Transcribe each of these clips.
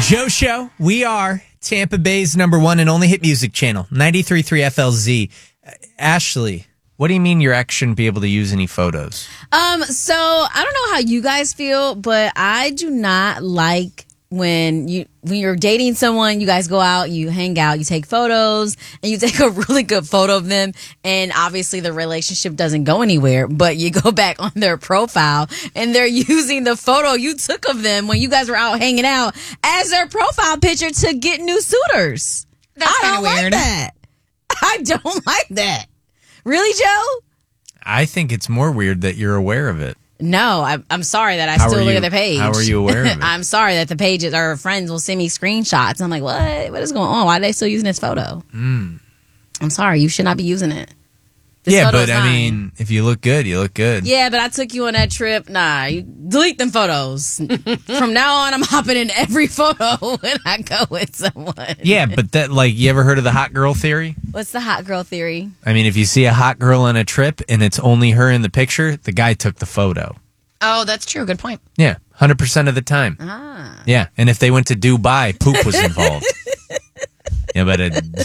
Joe Show. We are Tampa Bay's #1 and only hit music channel, 93.3 FLZ. Ashley, what do you mean your ex shouldn't be able to use any photos? So I don't know how you guys feel, but I do not like when you're dating someone, you guys go out, you hang out, you take photos, and you take a really good photo of them, and obviously the relationship doesn't go anywhere, but you go back on their profile and they're using the photo you took of them when you guys were out hanging out as their profile picture to get new suitors. That's I don't kinda weird. like that. I don't like that. Really, Joe? I think it's more weird that you're aware of it. No, I'm sorry that I How still are look you- at the page. how are you aware of it? I'm sorry that the pages or friends will send me screenshots. I'm like, what is going on? Why are they still using this photo? I'm sorry, you should not be using it. This Yeah, photo but is I mine. mean, if you look good, you look good. Yeah, but I took you on that trip. Nah, you delete them photos. From now on, I'm hopping in every photo when I go with someone. Yeah, but that, like, you ever heard of the hot girl theory? What's the hot girl theory? I mean, if you see a hot girl on a trip and it's only her in the picture, the guy took the photo. Oh, that's true. Good point. Yeah, 100% of the time. Ah. Yeah, and if they went to Dubai, poop was involved. Yeah, but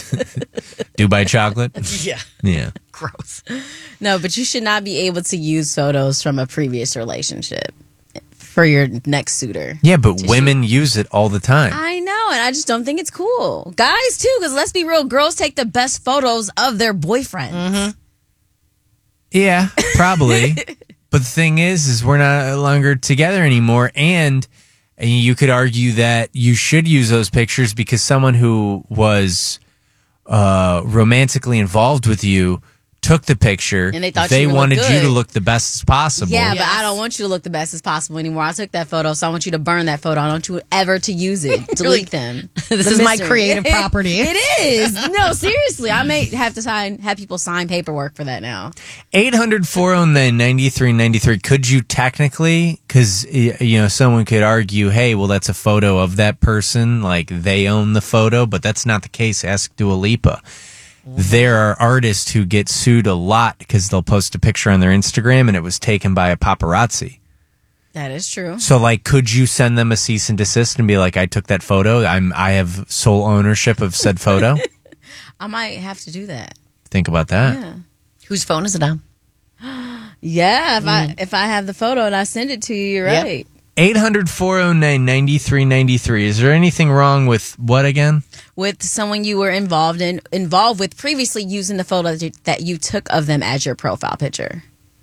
Dubai chocolate? Yeah. Yeah. Gross. No, but you should not be able to use photos from a previous relationship for your next suitor. Yeah, but women use it all the time. I know, and I just don't think it's cool. Guys, too, because let's be real, girls take the best photos of their boyfriends. Yeah, probably. But the thing is we're no longer together anymore, and you could argue that you should use those pictures because someone who was romantically involved with you took the picture. And they thought you would look wanted you good. to look the best as possible. Yeah, but I don't want you to look the best as possible anymore. I took that photo, so I want you to burn that photo. I don't want you ever to use it. Delete them. This is my creative property. It is. No, seriously. I may have to have people sign paperwork for that now. 800-409-9393. Could you technically, because someone could argue, hey, well, that's a photo of that person, like they own the photo, but that's not the case. Ask Dua Lipa. There are artists who get sued a lot because they'll post a picture on their Instagram and it was taken by a paparazzi. That is true. So, like, could you send them a cease and desist and be like, I took that photo. I have sole ownership of said photo. I might have to do that. Think about that. Yeah. Whose phone is it on? Yeah, if I have the photo and I send it to you, you're Yep. right. 800-409-9393. Is there anything wrong with what again? With someone you were involved with previously using the photo that you took of them as your profile picture.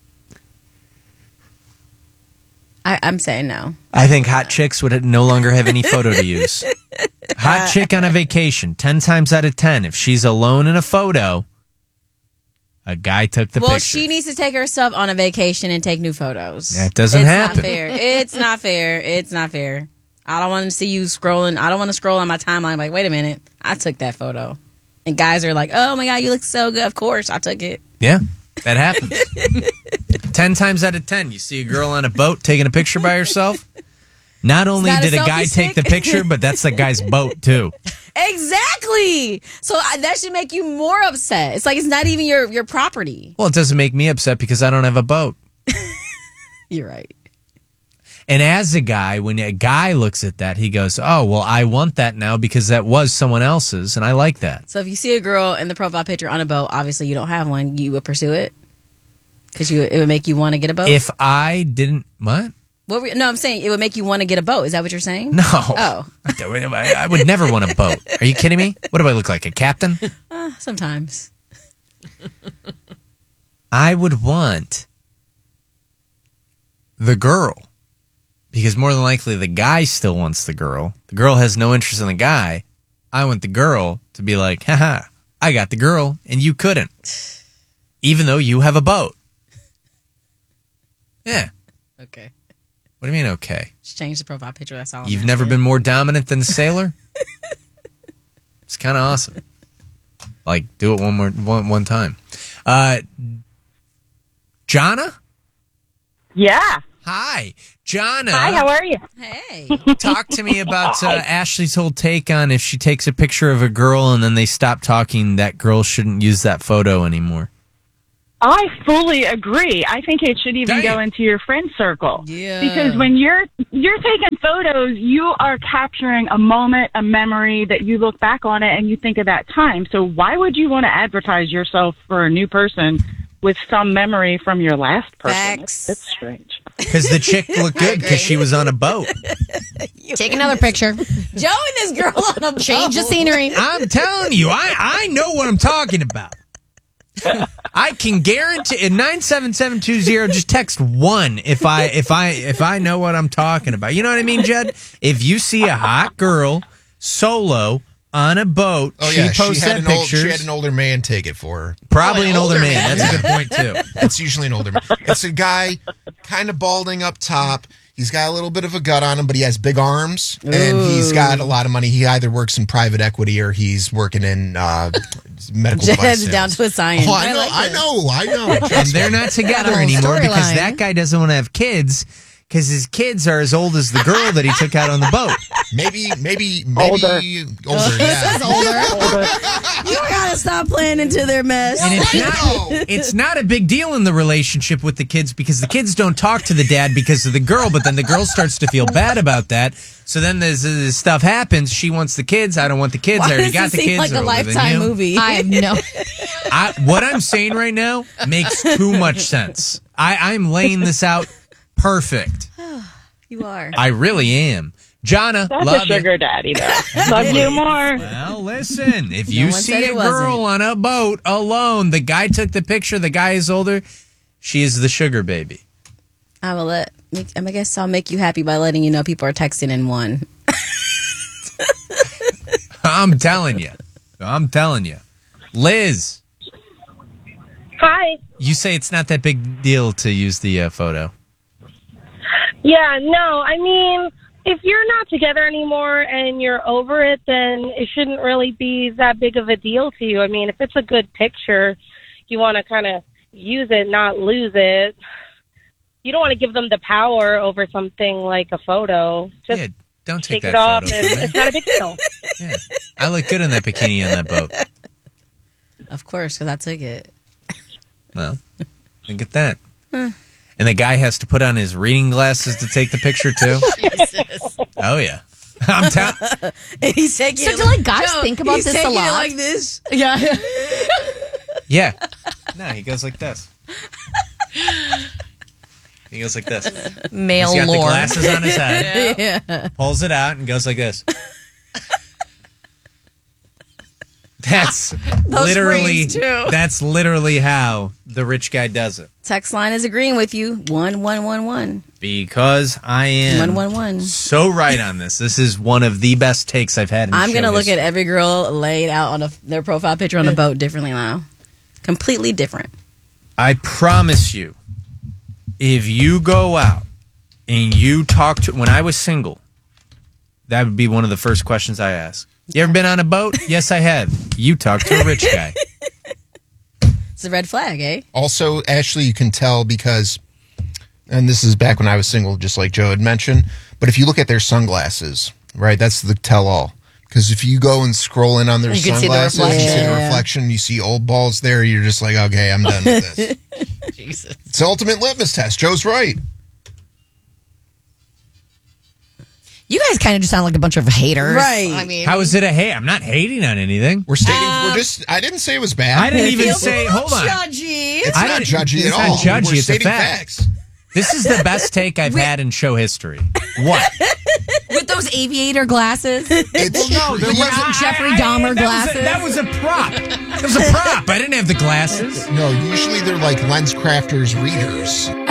I'm saying no. I think hot chicks would no longer have any photo to use. Hot chick on a vacation, 10 times out of 10. If she's alone in a photo, a guy took the Well, picture. she needs to take herself on a vacation and take new photos. That doesn't It's happen. Not fair. It's not fair. It's not fair. I don't want to see you scrolling. I don't want to scroll on my timeline like, wait a minute, I took that photo. And guys are like, oh my God, you look so good. Of course, I took it. Yeah, that happens. 10 times out of 10, you see a girl on a boat taking a picture by herself. Not only not a did a guy selfie take the stick. picture, but that's the guy's boat too. Exactly. So that should make you more upset. It's like it's not even your property. Well, it doesn't make me upset because I don't have a boat. You're right. And as a guy, when a guy looks at that, he goes, oh, well, I want that now because that was someone else's, and I like that. So if you see a girl in the profile picture on a boat, obviously you don't have one, you would pursue it? Because it would make you want to get a boat? If I didn't, what? No, I'm saying it would make you want to get a boat. Is that what you're saying? No. Oh. I would never want a boat. Are you kidding me? What do I look like, a captain? Sometimes. I would want the girl. Because more than likely the guy still wants the girl. The girl has no interest in the guy. I want the girl to be like, haha, I got the girl and you couldn't. Even though you have a boat. Yeah. Okay. What do you mean, okay? Just change the profile picture. That's all. You've never been more dominant than a sailor? It's kind of awesome. Like, do it one time. Jonna? Yeah. Hi. Jonna. Hi, how are you? Hey. Talk to me about Ashley's whole take on if she takes a picture of a girl and then they stop talking, that girl shouldn't use that photo anymore. I fully agree. I think it should even Damn. go into your friend circle. Yeah. Because when you're taking photos, you are capturing a moment, a memory that you look back on it and you think of that time. So why would you want to advertise yourself for a new person with some memory from your last person? Facts. That's strange. Because the chick looked good because she was on a boat. Take another picture. Joe and this girl on a Change the boat. scenery. I'm telling you, I know what I'm talking about. I can guarantee in 97720 just text 1 if I know what I'm talking about. You know what I mean, Jed? If you see a hot girl solo on a boat, she posts that pictures. She had an older man take it for her. Probably an older man. That's a good point too. It's usually an older man. It's a guy kind of balding up top. He's got a little bit of a gut on him, but he has big arms, and he's got a lot of money. He either works in private equity or he's working in medical device Jed's sales. down to a science. Oh, I know. And they're not together Got a whole anymore because storyline. that guy doesn't want to have kids because his kids are as old as the girl that he took out on the boat. Maybe Older. yeah. You gotta stop playing into their mess. And it's not a big deal in the relationship with the kids because the kids don't talk to the dad because of the girl, but then the girl starts to feel bad about that. So then this stuff happens. She wants the kids. I don't want the kids. Why I already does got it the seem kids. like They're a older than Lifetime you. movie? I have no. What I'm saying right now makes too much sense. I'm laying this out perfect. You are. I really am. Jonna, That's love a sugar daddy, though. Love you more. Well, listen, if you one said see a it girl on a boat alone, the guy took the picture, the guy is older, she is the sugar baby. I guess I'll make you happy by letting you know people are texting in 1. I'm telling you. Liz, Hi. you say it's not that big deal to use the photo. Yeah, no, I mean, if you're not together anymore and you're over it, then it shouldn't really be that big of a deal to you. I mean, if it's a good picture, you want to kind of use it, not lose it. You don't want to give them the power over something like a photo. Just Yeah, don't take take that it off, photo. and from me. it's not a big deal. Yeah. I look good in that bikini on that boat. Of course, because I took it. Well, look at that. And the guy has to put on his reading glasses to take the picture too. Oh yeah, I'm telling. He's taking So do like guys think about he's this a taking lot? it like this. Yeah. Yeah. No, he goes like this. He goes like this. Male He's got the lore. glasses on his head. Yeah. Pulls it out and goes like this. That's literally rings, too. that's literally how the rich guy does it. Text line is agreeing with you. 1111. Because I am 111. so right on this. This is one of the best takes I've had in I'm going to show look at history. every girl laid out on their profile picture on a boat differently now. Completely different. I promise you, if you go out and you talk to, when I was single, that would be one of the first questions I ask. You ever been on a boat? Yes, I have. You talk to a rich guy. It's a red flag, eh? Also, Ashley, you can tell because, and this is back when I was single, just like Joe had mentioned, but if you look at their sunglasses, right, that's the tell-all. Because if you go and scroll in on their You can see the sunglasses, you see the reflection. reflection, you see old balls there, you're just like, okay, I'm done with this. Jesus. It's the ultimate litmus test. Joe's right. You guys kind of just sound like a bunch of haters. Right. I mean, How is it a hate? I'm not hating on anything. We're stating, I didn't say it was bad. I didn't even say, hold on. Judgy. It's I not didn't- judgy it's at not all. judgy, We're it's a stating fact. facts. This is the best take I've had in show history. What? with those aviator glasses. It's No, there wasn't Jeffrey Dahmer glasses. That was a prop. It was a prop. I didn't have the glasses. no, usually they're like LensCrafters readers.